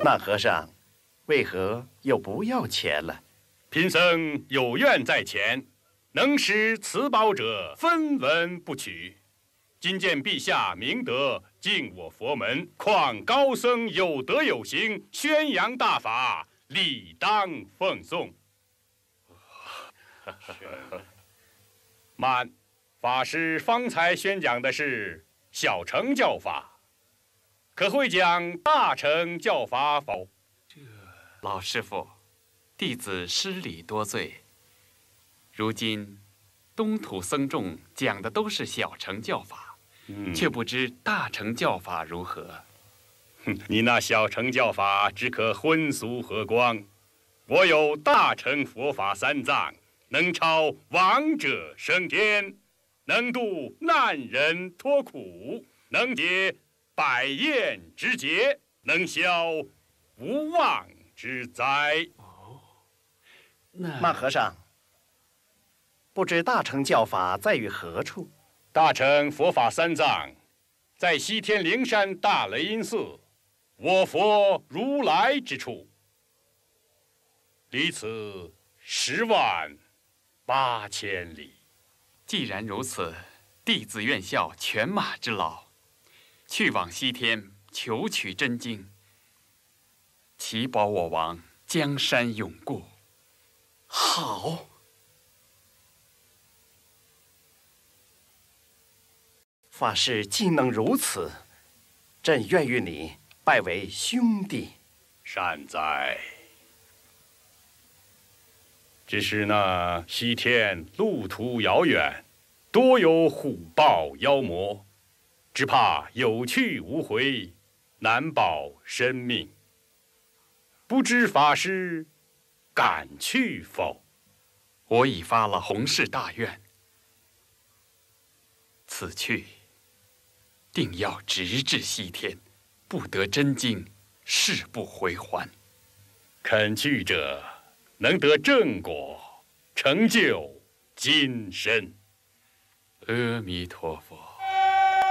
那和尚为何又不要钱了？ 贫僧有愿在前，能使此宝者分文不取。今见陛下明德，敬我佛门，况高僧有德有行，宣扬大法，理当奉送。慢，法师方才宣讲的是小乘教法，可会讲大乘教法否？ 老师傅，弟子失礼多罪。如今东土僧众讲的都是小乘教法，却不知大乘教法如何。 你那小乘教法只可荤俗和光，我有大乘佛法三藏，能超亡者升天，能度难人脱苦，能解百厌之结，能消无妄之灾。 那和尚，不知大乘教法在于何处？ 大乘佛法三藏，在西天灵山大雷音寺，我佛如来之处，离此108000里。 既然如此，弟子愿效犬马之劳，去往西天求取真经，祈保我王江山永固。 好。法师既能如此，朕愿与你拜为兄弟。 善哉。只是那西天路途遥远，多有虎豹妖魔，只怕有去无回，难保生命。不知法师敢去否？ 我已发了弘誓大愿，此去定要直至西天，不得真经，誓不回还。 肯去者能得正果，成就今生。 阿弥陀佛。